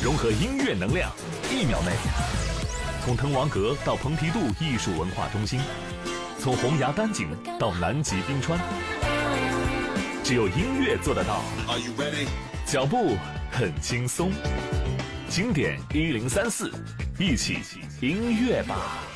融合音乐能量，1秒内。从滕王阁到蓬皮杜艺术文化中心，从洪崖丹景到南极冰川，只有音乐做得到。脚步很轻松，经典1034，一起音乐吧。